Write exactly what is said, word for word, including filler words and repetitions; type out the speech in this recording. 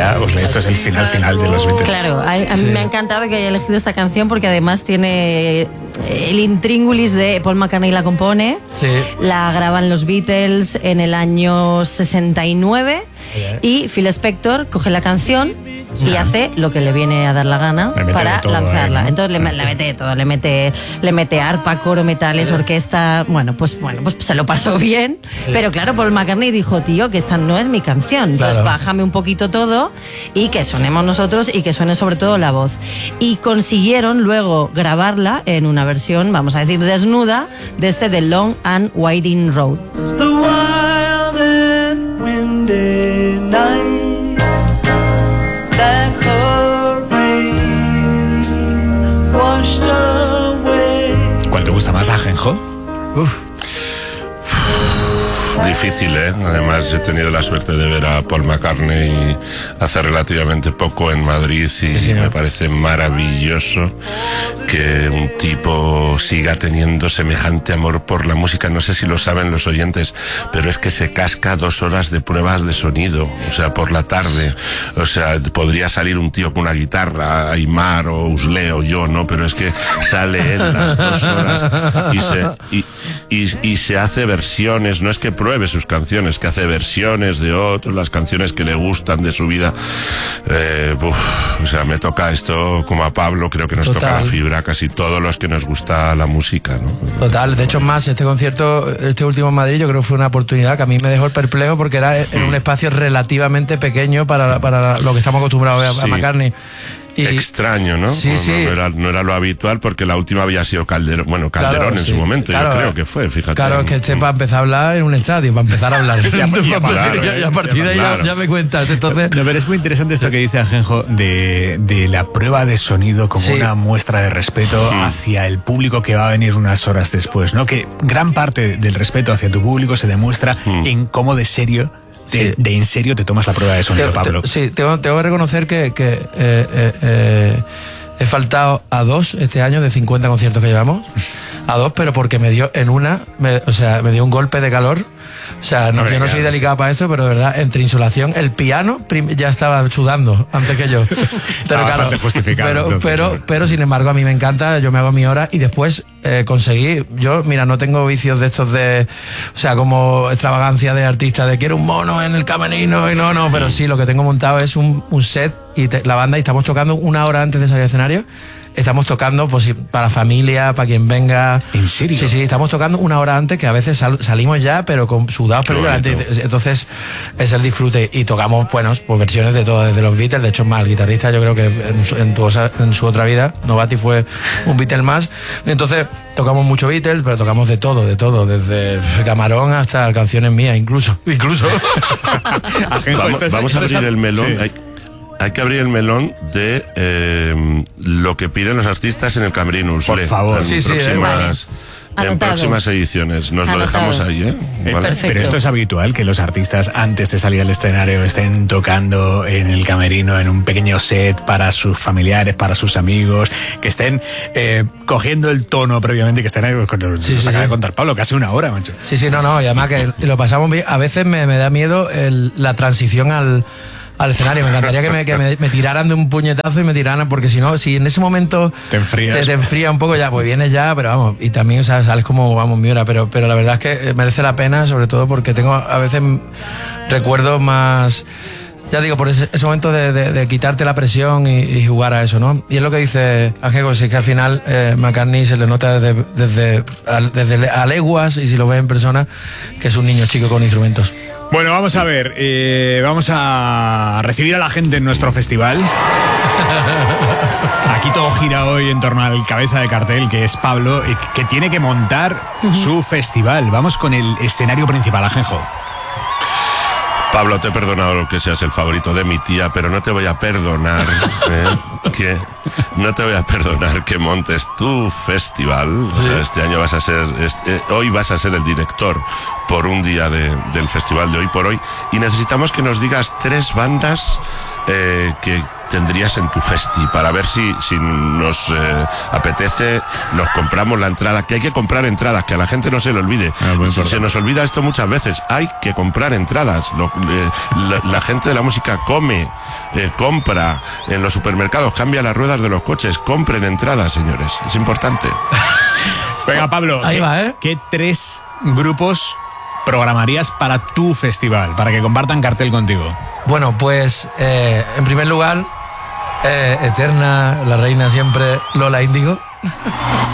ya, pues esto es el final final de los Beatles. Claro, a, a mí Sí. me ha encantado que haya elegido esta canción porque además tiene el intríngulis de Paul McCartney la compone, Sí. la graban los Beatles en el año sesenta y nueve y Phil Spector coge la canción y hace lo que le viene a dar la gana Le mete para de todo, lanzarla. ¿eh, no? Entonces le, le mete de todo, le mete, le mete arpa, coro, metales, orquesta. Bueno, pues bueno, pues se lo pasó bien. Pero claro, Paul McCartney dijo, tío, que esta no es mi canción. Entonces Claro. bájame un poquito todo y que sonemos nosotros y que suene sobre todo la voz. Y consiguieron luego grabarla en una versión, vamos a decir, desnuda, de este The Long and Winding Road. The wild and windy night that her rain washed away. ¿Cuál te gusta más, Ajenjo? Uf. Difícil, ¿eh? Además he tenido la suerte de ver a Paul McCartney hace relativamente poco en Madrid y Sí, señor. me parece maravilloso que un tipo siga teniendo semejante amor por la música. No sé si lo saben los oyentes, pero es que se casca dos horas de pruebas de sonido, o sea, por la tarde. O sea, podría salir un tío con una guitarra, Aymar o Usle o yo, ¿no? Pero es que sale él las dos horas y se, y, y, y se hace versiones, no es que pruebe sus canciones, que hace versiones de otros, las canciones que le gustan de su vida. Eh, uf, o sea, me toca esto como a Pablo, creo que nos Total. toca la fibra a casi todos los que nos gusta la música, ¿no? Total, de hecho más, este concierto, este último en Madrid, yo creo que fue una oportunidad que a mí me dejó perplejo porque era en un espacio relativamente pequeño para, para lo que estamos acostumbrados a ver a Sí. McCartney. Y, Extraño, ¿no? Sí, no, sí. no era, no era lo habitual porque la última había sido Calderón, bueno, Calderón Claro, en sí. su momento, Claro, yo creo que fue, fíjate. Claro, es que este para empezar a hablar en un estadio, para empezar a hablar. Y a- y a parar, Y a- y a partir de ahí claro. ya, ya me cuentas. Entonces, No, pero es muy interesante esto que dice Ajenjo de, de la prueba de sonido como Sí. una muestra de respeto hacia el público que va a venir unas horas después, ¿no? Que gran parte del respeto hacia tu público se demuestra en cómo de serio, de, Sí. de en serio te tomas la prueba de sonido, Te- Pablo. te- sí, tengo, tengo que reconocer que, que eh, eh, eh, he faltado a dos este año de cincuenta conciertos que llevamos. A dos, pero porque me dio en una, me- o sea, me dio un golpe de calor. O sea, no, No me yo no digas. soy delicado para esto, pero de verdad, entre insolación, el piano prim- ya estaba sudando antes que yo. Pero bastante justificado, Pero, entonces, pero, ¿no? pero, sin embargo, a mí me encanta, yo me hago mi hora y después eh, conseguí, yo, mira, no tengo vicios de estos de, o sea, como extravagancia de artista, de quiero un mono en el camerino y no, no, pero sí, lo que tengo montado es un, un set y te- la banda y estamos tocando una hora antes de salir al escenario. Estamos tocando pues, sí, para familia, para quien venga. ¿En serio? Sí, sí, estamos tocando una hora antes, que a veces sal- salimos ya, pero con sudados, Qué pero bonito. antes. Entonces, es el disfrute. Y tocamos, bueno, pues versiones de todo, desde los Beatles. De hecho, más, el guitarrista, yo creo que en su, en tu osa- en su otra vida, Novati fue un Beatle más. Entonces, tocamos mucho Beatles, pero tocamos de todo, de todo, desde Camarón hasta canciones mías, incluso. Incluso. Ajenjo, Vamos, esto es- vamos a esto es- abrir el melón. Sí. Hay, hay que abrir el melón de eh, lo que piden los artistas en el camerino Usle. favor. En Sí, sí, próximas, en Anotado. próximas ediciones. Nos lo Anotado. dejamos ahí, ¿eh? Eh, ¿Vale? perfecto. Pero esto es habitual, que los artistas antes de salir al escenario estén tocando en el camerino, en un pequeño set para sus familiares, para sus amigos, que estén eh, cogiendo el tono previamente, que estén ahí, con- Sí, nos sí, acaba sí. de contar Pablo, casi una hora, macho. Sí, sí, no, no, y además que lo pasamos bien. A veces me, me da miedo el- la transición al, al escenario. Me encantaría que, me, que me, me tiraran de un puñetazo y me tiraran, porque si no, si en ese momento Te enfrías. te, te enfría un poco, ya pues vienes ya, pero vamos, y también o sea, sales como, vamos, miura, pero, pero la verdad es que merece la pena, sobre todo porque tengo a veces recuerdos más... Ya digo, por ese, ese momento de, de- de quitarte la presión y, y jugar a eso, ¿no? Y es lo que dice Ángel, es que al final eh, McCartney se le nota desde, desde, a, desde a leguas, y si lo ves en persona, que es un niño chico con instrumentos. Bueno, vamos a ver, eh, vamos a recibir a la gente en nuestro festival. Aquí todo gira hoy en torno al cabeza de cartel, que es Pablo, y que tiene que montar su festival. Vamos con el escenario principal, Ajenjo. Pablo, te he perdonado que seas el favorito de mi tía, pero no te voy a perdonar ¿eh? que no te voy a perdonar que montes tu festival. O sea, este año vas a ser, este, eh, hoy vas a ser el director por un día de, del festival de Hoy por Hoy, y necesitamos que nos digas tres bandas eh, que tendrías en tu festi, para ver si, si nos eh, apetece, nos compramos la entrada, que hay que comprar entradas, que a la gente no se le olvide. Ah, muy se, importante. se nos olvida esto muchas veces, hay que comprar entradas. Lo, eh, la, la gente de la música come, eh, compra en los supermercados, cambia las ruedas de los coches, compren entradas, señores, es importante. Venga, Pablo, Ahí ¿qué, va, ¿eh? ¿qué tres grupos programarías para tu festival, para que compartan cartel contigo? Bueno, pues eh, en primer lugar, eh, eterna, la reina siempre, Lola Índigo.